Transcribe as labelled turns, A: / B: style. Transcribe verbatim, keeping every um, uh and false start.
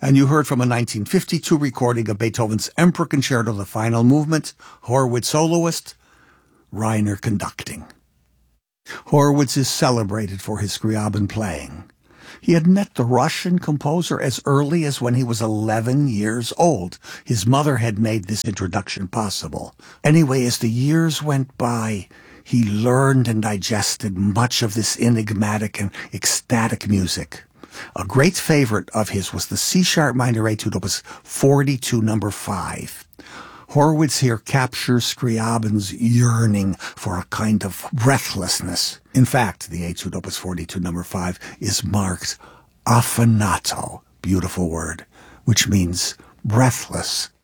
A: And you heard from a nineteen fifty-two recording of Beethoven's Emperor Concerto, the final movement, Horowitz soloist, Reiner conducting. Horowitz is celebrated for his Scriabin playing. He had met the Russian composer as early as when he was eleven years old. His mother had made this introduction possible. Anyway, as the years went by, he learned and digested much of this enigmatic and ecstatic music. A great favorite of his was the C-sharp minor Etude Opus forty-two, number five. Horowitz here captures Scriabin's yearning for a kind of breathlessness. In fact, the Etude Opus forty-two, number five is marked affinato, beautiful word, which means breathless,